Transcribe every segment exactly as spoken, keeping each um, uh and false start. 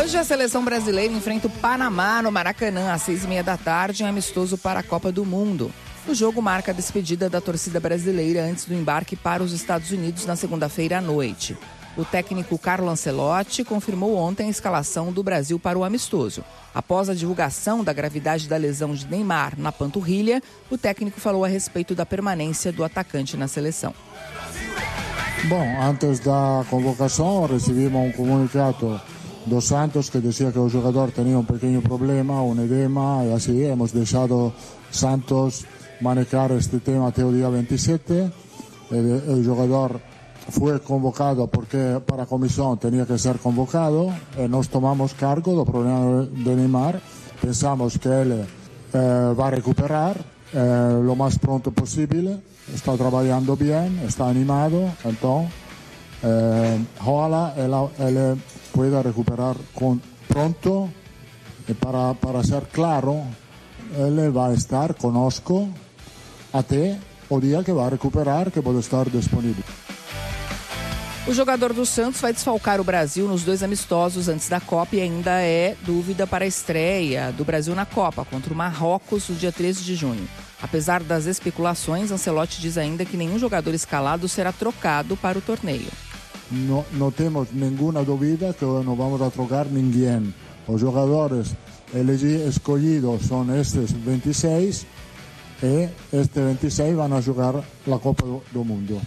Hoje a seleção brasileira enfrenta o Panamá no Maracanã às seis e meia da tarde em amistoso para a Copa do Mundo. O jogo marca a despedida da torcida brasileira antes do embarque para os Estados Unidos na segunda-feira à noite. O técnico Carlo Ancelotti confirmou ontem a escalação do Brasil para o amistoso. Após a divulgação da gravidade da lesão de Neymar na panturrilha, o técnico falou a respeito da permanência do atacante na seleção. Bom, antes da convocação recebemos um comunicado do Santos que dizia que o jogador tinha um pequeno problema, um edema, e assim hemos deixado Santos manejar este tema até o dia veintisiete. O jogador foi convocado porque para a comissão tinha que ser convocado e nós tomamos cargo do problema de Neymar. Pensamos que ele eh, vai recuperar eh, o mais pronto possível. Está trabalhando bem, está animado, então eh, ojalá ele, ele pueda recuperar con, pronto. E para, para ser claro, ele vai estar conosco até o dia que vai recuperar, que pode estar disponível. O jogador do Santos vai desfalcar o Brasil nos dois amistosos antes da Copa e ainda é dúvida para a estreia do Brasil na Copa contra o Marrocos no dia treze de junho. Apesar das especulações, Ancelotti diz ainda que nenhum jogador escalado será trocado para o torneio. Não, não temos nenhuma dúvida que não vamos a trocar ninguém. Os jogadores escolhidos são estes vinte e seis e estes vinte e seis vão jogar a Copa do Mundo.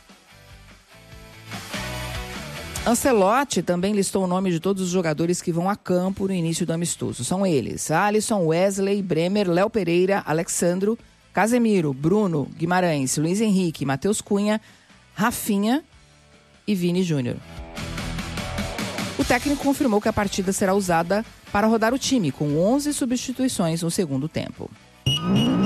Ancelotti também listou o nome de todos os jogadores que vão a campo no início do amistoso. São eles: Alisson, Wesley, Bremer, Léo Pereira, Alexandro, Casemiro, Bruno, Guimarães, Luiz Henrique, Matheus Cunha, Rafinha e Vini Júnior. O técnico confirmou que a partida será usada para rodar o time, com onze substituições no segundo tempo.